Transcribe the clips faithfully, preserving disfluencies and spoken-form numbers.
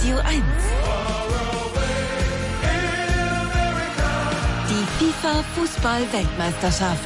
Radio eins. Die FIFA-Fußball-Weltmeisterschaft.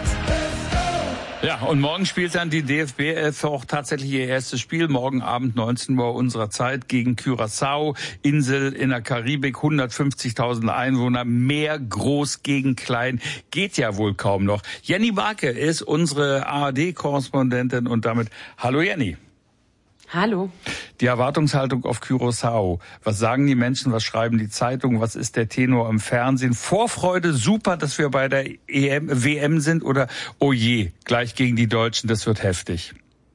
Ja, und morgen spielt dann die D F B elf auch tatsächlich ihr erstes Spiel. Morgen Abend neunzehn Uhr unserer Zeit gegen Curaçao, Insel in der Karibik, hundertfünfzigtausend Einwohner, Meer groß gegen klein, geht ja wohl kaum noch. Jenny Barke ist unsere A R D-Korrespondentin und damit hallo Jenny. Hallo. Die Erwartungshaltung auf Curaçao. Was sagen die Menschen? Was schreiben die Zeitungen? Was ist der Tenor im Fernsehen? Vorfreude, super, dass wir bei der E M, W M sind, oder oh je, gleich gegen die Deutschen, das wird heftig?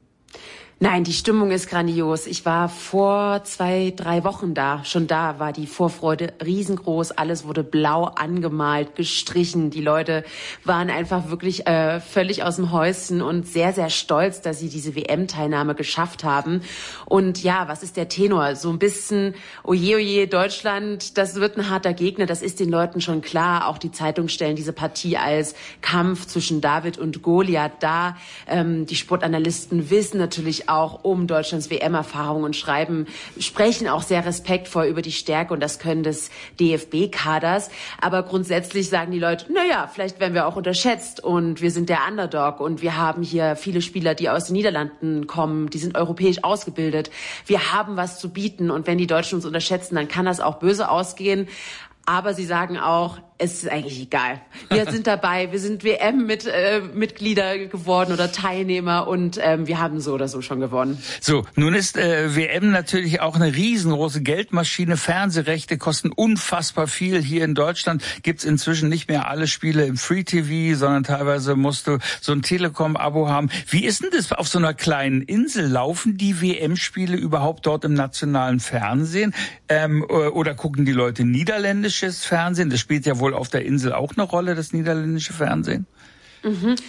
Nein, die Stimmung ist grandios. Ich war vor zwei, drei Wochen da. Schon da war die Vorfreude riesengroß. Alles wurde blau angemalt, gestrichen. Die Leute waren einfach wirklich äh, völlig aus dem Häuschen und sehr, sehr stolz, dass sie diese W M-Teilnahme geschafft haben. Und ja, was ist der Tenor? So ein bisschen, oje, oje, Deutschland, das wird ein harter Gegner. Das ist den Leuten schon klar. Auch die Zeitungen stellen diese Partie als Kampf zwischen David und Goliath dar. Ähm, die Sportanalysten wissen natürlich auch um Deutschlands W M-Erfahrung und schreiben, sprechen auch sehr respektvoll über die Stärke und das Können des D F B-Kaders. Aber grundsätzlich sagen die Leute, na ja, vielleicht werden wir auch unterschätzt und wir sind der Underdog und wir haben hier viele Spieler, die aus den Niederlanden kommen, die sind europäisch ausgebildet. Wir haben was zu bieten und wenn die Deutschen uns unterschätzen, dann kann das auch böse ausgehen. Aber sie sagen auch, es ist eigentlich egal. Wir sind dabei, wir sind W M-Mitglieder äh, geworden oder Teilnehmer und ähm, wir haben so oder so schon gewonnen. So, nun ist äh, W M natürlich auch eine riesengroße Geldmaschine. Fernsehrechte kosten unfassbar viel. Hier in Deutschland gibt's inzwischen nicht mehr alle Spiele im Free-T V, sondern teilweise musst du so ein Telekom-Abo haben. Wie ist denn das auf so einer kleinen Insel? Laufen die W M-Spiele überhaupt dort im nationalen Fernsehen? Ähm, oder gucken die Leute niederländisches Fernsehen? Das spielt ja wohl auf der Insel auch eine Rolle, das niederländische Fernsehen? Mhm.